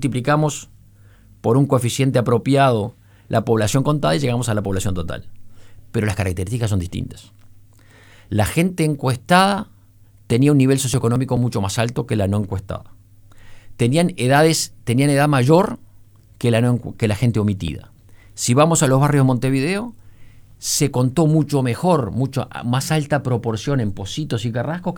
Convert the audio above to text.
multiplicamos por un coeficiente apropiado la población contada y llegamos a la población total. Pero las características son distintas. La gente encuestada tenía un nivel socioeconómico mucho más alto que la no encuestada. Tenían edad mayor que la gente omitida. Si vamos a los barrios de Montevideo, se contó mucho mejor, mucho más alta proporción en Pocitos y Carrasco